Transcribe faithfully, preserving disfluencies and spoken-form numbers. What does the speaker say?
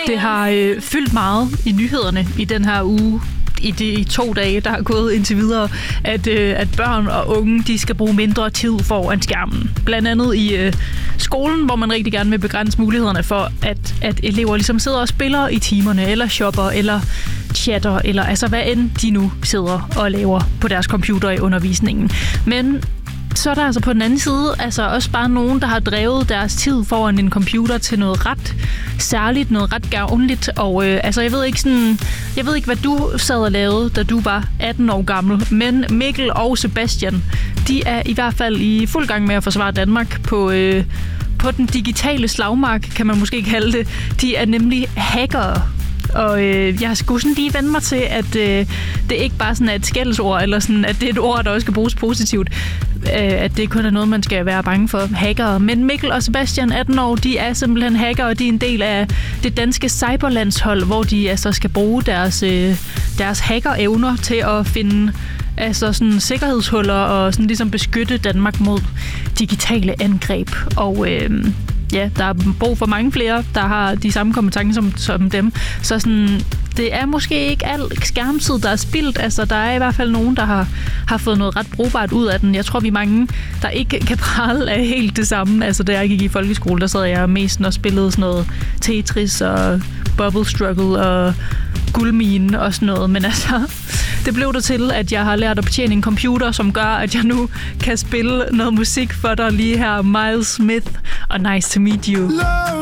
Det har øh, fyldt meget i nyhederne i den her uge, i de to dage, der har gået indtil videre, at, øh, at børn og unge, de skal bruge mindre tid foran skærmen. Blandt andet i øh, skolen, hvor man rigtig gerne vil begrænse mulighederne for, at, at elever ligesom sidder og spiller i timerne, eller shopper, eller chatter, eller altså hvad end de nu sidder og laver på deres computer i undervisningen. Men så er der altså på den anden side altså også bare nogen, der har drevet deres tid foran en computer til noget ret særligt, noget ret gavnligt. Og øh, altså jeg ved ikke sådan, jeg ved ikke hvad du sad og lavede, da du var atten år gammel, men Mikkel og Sebastian, de er i hvert fald i fuld gang med at forsvare Danmark på øh, på den digitale slagmark, kan man måske kalde det. De er nemlig hackere. Og øh, jeg skulle sådan lige vende mig til, at øh, det ikke bare sådan er et skældsord, eller sådan, at det er et ord, der også skal bruges positivt. Øh, at det kun er noget, man skal være bange for, hackere. Men Mikkel og Sebastian, atten år, de er simpelthen hackere, og de er en del af det danske cyberlandshold, hvor de altså skal bruge deres, øh, deres hackerevner til at finde altså sådan sikkerhedshuller og sådan ligesom beskytte Danmark mod digitale angreb. Og øh, ja, der er brug for mange flere, der har de samme kompetencer som, som dem. Så sådan, det er måske ikke al skærmtid, der er spildt. Altså, der er i hvert fald nogen, der har, har fået noget ret brugbart ud af den. Jeg tror, vi er mange, der ikke kan prale af helt det samme. Altså, da jeg gik i folkeskole, der sad jeg mest og spillede sådan noget Tetris og Bubble Struggle og Guldmine og sådan noget. Men altså, det blev det til, at jeg har lært at betjene en computer, som gør, at jeg nu kan spille noget musik for dig lige her. Miles Smith og Nice to Meet You.